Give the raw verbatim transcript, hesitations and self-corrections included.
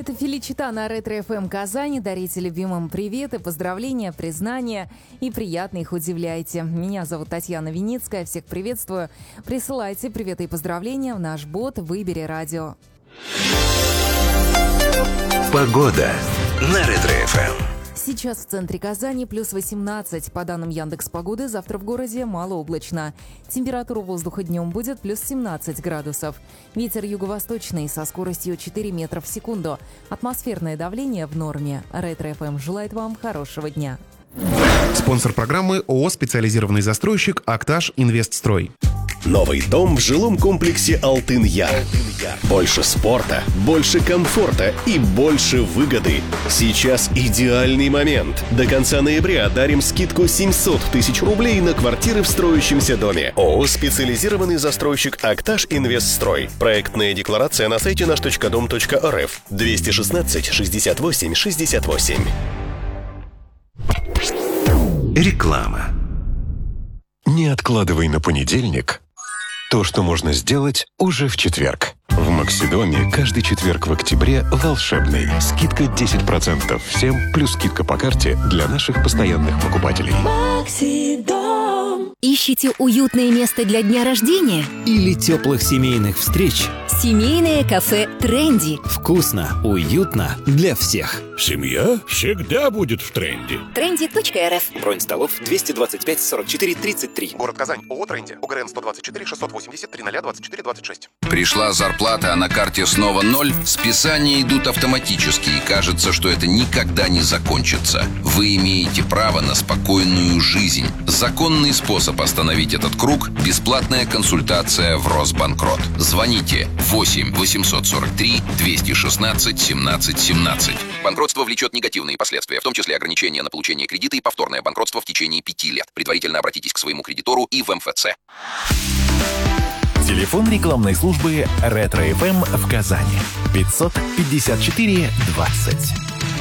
Это Феличита на Ретро-эф эм Казани. Дарите любимым приветы, поздравления, признания и приятно их удивляйте. Меня зовут Татьяна Виницкая. Всех приветствую. Присылайте приветы и поздравления в наш бот «Выбери радио». Погода на Ретро-эф эм. Сейчас в центре Казани плюс восемнадцать. По данным Яндекс.Погоды, завтра в городе малооблачно. Температура воздуха днем будет плюс семнадцать градусов. Ветер юго-восточный со скоростью четыре метра в секунду. Атмосферное давление в норме. Ретро-эф эм желает вам хорошего дня. Спонсор программы ООО «Специализированный застройщик Акташ Инвестстрой». Новый дом в жилом комплексе «Алтын-Яр». Больше спорта, больше комфорта и больше выгоды. Сейчас идеальный момент. До конца ноября дарим скидку семьсот тысяч рублей на квартиры в строящемся доме. ООО «Специализированный застройщик Акташ Инвестстрой». Проектная декларация на сайте наш точка дом точка эр эф. двести шестнадцать шестьдесят восемь шестьдесят восемь. Реклама. Не откладывай на понедельник то, что можно сделать уже в четверг. В Максидоме каждый четверг в октябре волшебный. Скидка десять процентов всем, плюс скидка по карте для наших постоянных покупателей. Максидом. Ищите уютное место для дня рождения? Или теплых семейных встреч? Семейное кафе «Тренди». Вкусно, уютно для всех. Семья всегда будет в тренде. тренди точка эр эф. Бронь столов двести двадцать пять сорок четыре тридцать три. Город Казань. ООО «Тренди». ОГРН сто двадцать четыре шестьсот восемьдесят три ноль двадцать четыре двадцать шесть. Пришла зарплата, а на карте снова ноль. Списания идут автоматически, и кажется, что это никогда не закончится. Вы имеете право на спокойную жизнь. Законный способ остановить этот круг – бесплатная консультация в Росбанкрот. Звоните восемь восемьсот сорок три двести шестнадцать семнадцать семнадцать. Банкротство влечет негативные последствия, в том числе ограничения на получение кредита и повторное банкротство в течение пяти лет. Предварительно обратитесь к своему кредитору и в эм эф цэ. Телефон рекламной службы Ретро-эф эм в Казани. пятьсот пятьдесят четыре двадцать.